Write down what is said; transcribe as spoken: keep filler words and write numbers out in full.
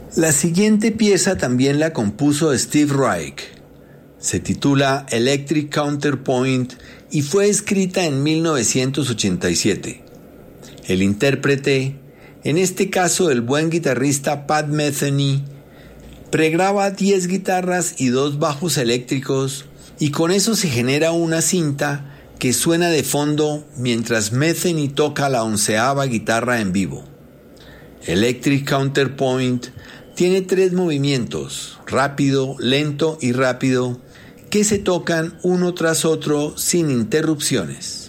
La siguiente pieza también la compuso Steve Reich. Se titula Electric Counterpoint y fue escrita en mil novecientos ochenta y siete. El intérprete, en este caso el buen guitarrista Pat Metheny, pregraba diez guitarras y dos bajos eléctricos y con eso se genera una cinta que suena de fondo mientras Metheny toca la onceava guitarra en vivo. Electric Counterpoint tiene tres movimientos, rápido, lento y rápido, que se tocan uno tras otro sin interrupciones.